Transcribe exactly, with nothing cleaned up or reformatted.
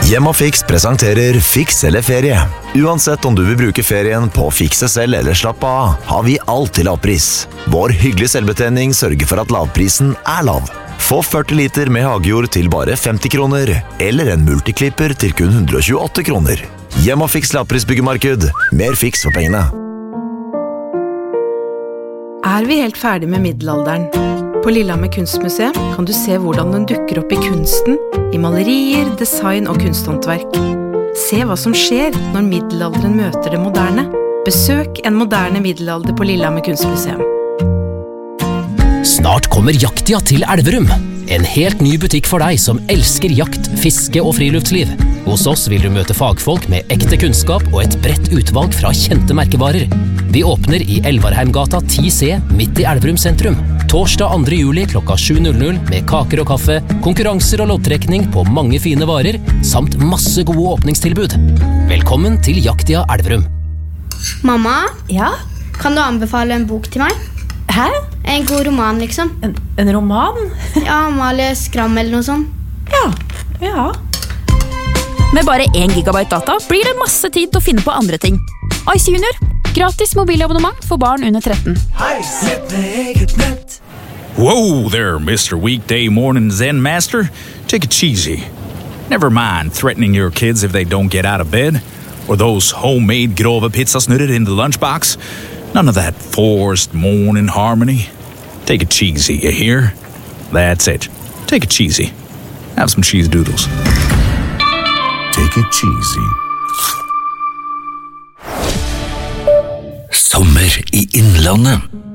Hjem og Fiks presenterer Fiks eller ferie. Uansett om du vil bruke ferien på å fikse selv eller slappe av, har vi alt til lavpris. Vår hyggelige selvbetjening sørger for at lavprisen er lav. Få førti liter med hagejord til bare femti kroner, eller en multiklipper til kun hundre og tjueåtte kroner. Hjem og Fiks lavprisbyggemarked. Mer fiks for pengene. Er vi helt ferdig med middelalderen? På Lillehammer kunstmuseum kan du se hvordan den dukker opp i kunsten, i malerier, design og kunsthåndverk. Se hva som skjer når middelalderen møter det moderne. Besøk en moderne middelalder på Lillehammer kunstmuseum. Snart kommer Jaktia til Elverum. En helt ny butikk for deg som elsker jakt, fiske og friluftsliv. Hos oss vil du møte fagfolk med ekte kunnskap og et bredt utvalg fra kjente merkevarer. Vi åpner i Elvarheimgata ti C midt i Elverum sentrum. Torsdag andre juli klokka sju med kaker og kaffe, konkurranser og loddtrekning på mange fine varer, samt masse gode åpningstilbud. Velkommen til Jaktia Elverum. Mamma, Ja? kan du anbefale en bok til meg? Hæ? En god roman, liksom. En, en roman? Ja, Amalie Skram eller noe sånt. Ja, ja. Med bare én gigabyte data blir det masse tid til å finne på andre ting. Ice Junior. Gratis mobilabonnement for barn under tretten. Whoa there, Mister Weekday Morning Zen Master. Take it cheesy. Never mind threatening your kids if they don't get out of bed, or those homemade grove pizzasnurrer in the lunchbox. None of that forced morning harmony. Take it cheesy, you hear? That's it. Take it cheesy. Have some cheese doodles. Take it cheesy. Sommer i Innlandet.